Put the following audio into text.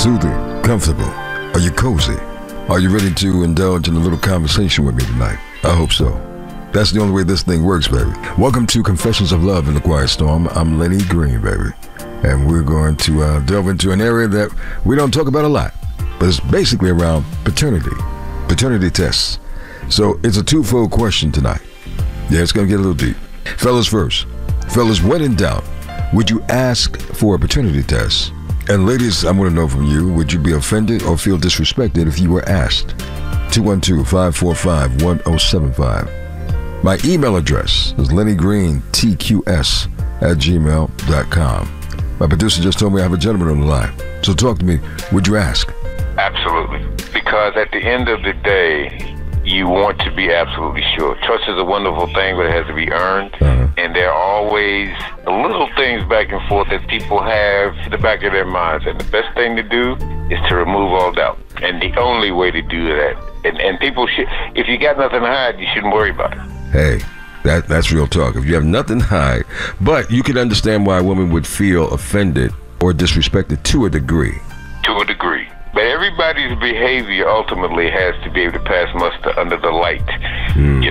soothing, comfortable? Are you cozy? Are you ready to indulge in a little conversation with me tonight? I hope so. That's the only way this thing works, baby. Welcome to Confessions of Love in the Quiet Storm. I'm Lenny Green, baby. And we're going to delve into an area that we don't talk about a lot, but it's basically around paternity tests. So it's a twofold question tonight. Yeah, it's going to get a little deep. Fellas first. Fellas, when in doubt, would you ask for a paternity test? And ladies, I want to know from you, would you be offended or feel disrespected if you were asked? 212-545-1075. My email address is lennygreentqs@gmail.com. My producer just told me I have a gentleman on the line. So talk to me. Would you ask? Absolutely. Because at the end of the day, you want to be absolutely sure. Trust is a wonderful thing, but it has to be earned. And there are always little things back and forth that people have in the back of their minds. And the best thing to do is to remove all doubt. And the only way to do that, and people should, if you got nothing to hide, you shouldn't worry about it. Hey, that's real talk. If you have nothing to hide, but you can understand why a woman would feel offended or disrespected to a degree. To a degree. But everybody's behavior ultimately has to be able to pass muster under the light.